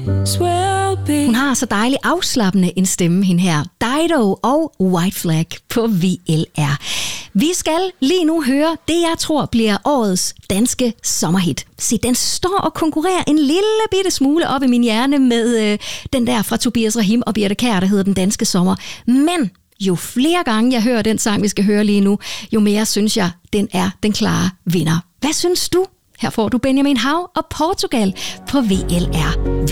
Hun har så dejligt afslappende en stemme, hende her. Dido og White Flag på VLR. Vi skal lige nu høre det, jeg tror bliver årets danske sommerhit. Se, den står og konkurrerer en lille bitte smule op i min hjerne med den der fra Tobias Rahim og Birthe Kjær, der hedder Den Danske Sommer. Men jo flere gange jeg hører den sang, vi skal høre lige nu, jo mere synes jeg, den er den klare vinder. Hvad synes du? Her får du Benjamin Hav og Portugal på VLR.